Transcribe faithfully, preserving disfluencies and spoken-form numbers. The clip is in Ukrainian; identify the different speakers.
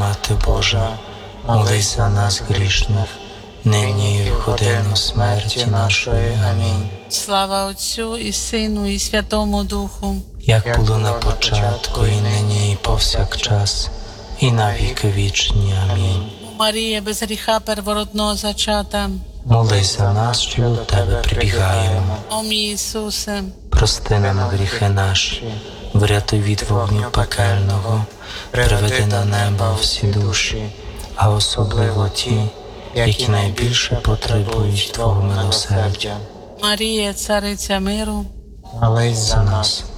Speaker 1: Мати Божа, молись за нас грішних, нині і в годину смерті нашої. Амінь.
Speaker 2: Слава Отцю і Сину, і Святому Духу,
Speaker 1: Як було на початку, і нині, і повсякчас, і на віки вічні. Амінь.
Speaker 2: Марія без гріха первородного зачата,
Speaker 1: Молись за нас, що до Тебе прибігаємо.
Speaker 2: о мій Ісусе,
Speaker 1: Прости нам гріхи наші, врятуй від вогню пекельного, приведи на небо всі душі, а особливо ті, які найбільше потребують Твого милосердя.
Speaker 2: Марія, Цариця миру,
Speaker 1: Молись за нас.